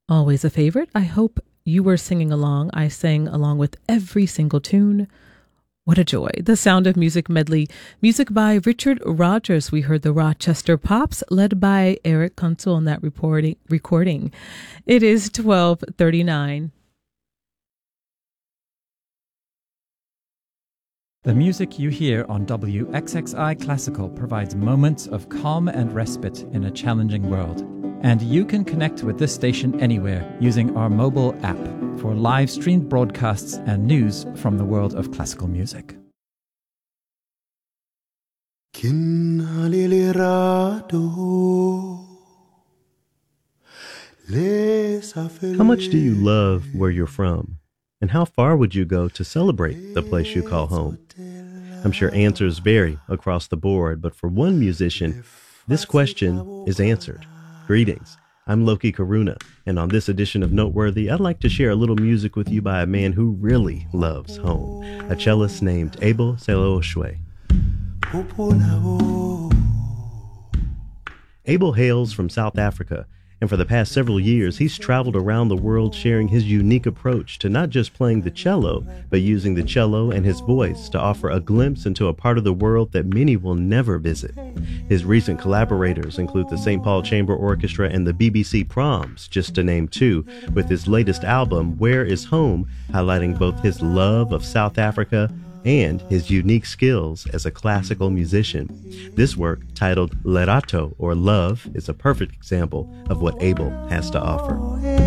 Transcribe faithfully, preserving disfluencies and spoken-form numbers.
Always a favorite. I hope you were singing along. I sang along with every single tune. What a joy. The Sound of Music medley. Music by Richard Rogers. We heard the Rochester Pops, led by Eric Kunzel on that reporting, recording. It is twelve thirty-nine. The music you hear on W X X I Classical provides moments of calm and respite in a challenging world. And you can connect with this station anywhere using our mobile app for live-streamed broadcasts and news from the world of classical music. How much do you love where you're from? And how far would you go to celebrate the place you call home? I'm sure answers vary across the board, but for one musician, this question is answered. Greetings, I'm Loki Karuna, and on this edition of Noteworthy, I'd like to share a little music with you by a man who really loves home, a cellist named Abel Seloshwe. Abel hails from South Africa, and for the past several years, he's traveled around the world sharing his unique approach to not just playing the cello, but using the cello and his voice to offer a glimpse into a part of the world that many will never visit. His recent collaborators include the Saint Paul Chamber Orchestra and the B B C Proms, just to name two, with his latest album, Where is Home, highlighting both his love of South Africa and his unique skills as a classical musician. This work, titled Lerato, or Love, is a perfect example of what Abel has to offer.